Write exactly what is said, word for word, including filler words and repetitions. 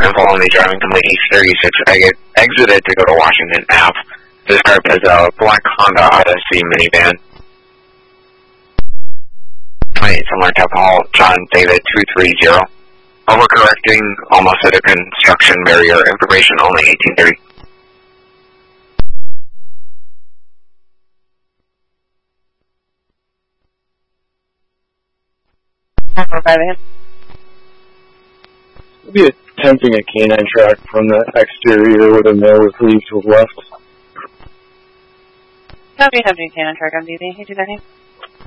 info only driving complete East thirty-six. I get exited to go to Washington Ave. Described as a black Honda Odyssey minivan. twenty-eight somewhere alcohol, John David two three zero. Overcorrecting, almost at a construction barrier, information only eighteen thirty. We'll be attempting a canine track from the exterior where the male was leaves to the left. Copy, attempting canine track on D B. You do that name?